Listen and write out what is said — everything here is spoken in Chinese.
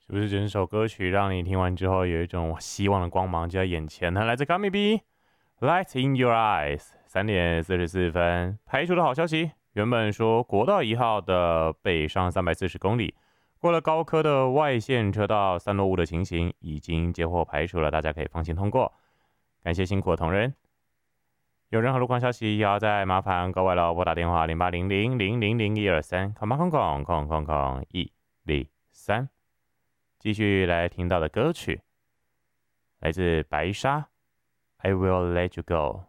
是不是整首歌曲让你听完之后有一种希望的光芒就在眼前呢？来自 Gummy B，Light in Your Eyes， 3:44，排除的好消息。原本说国道1号的北上340公里，过了高科的外线车道散落物的情形已经接获排除了，大家可以放心通过。感谢辛苦的同仁。有任何路况消息，也要再麻烦各位了，拨打电话0800000123，空123。继续来听到的歌曲，来自白沙，I Will Let You Go。